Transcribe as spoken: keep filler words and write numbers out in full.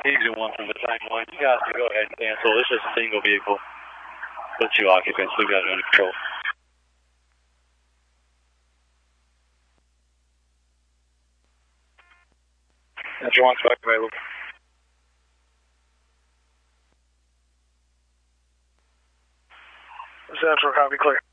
Easy one from the same one. You guys can go ahead and cancel. This is a single vehicle with two occupants. We've got it under control. That's your one's back available. Central, copy, clear.